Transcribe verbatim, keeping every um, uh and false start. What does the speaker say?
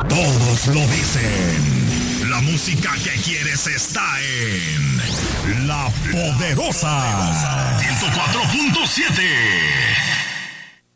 Todos lo dicen. La música que quieres está en La Poderosa. ciento cuatro punto siete.